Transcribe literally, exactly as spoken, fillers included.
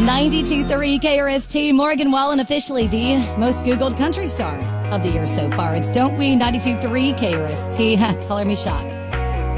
ninety-two point three K R S T, Morgan Wallen, officially the most Googled country star of the year so far. It's Don't We, ninety-two point three K R S T. Color me shocked.